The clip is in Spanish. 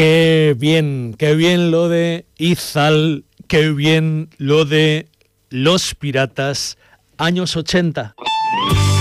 Qué bien lo de Izal, qué bien lo de Los Piratas, años 80.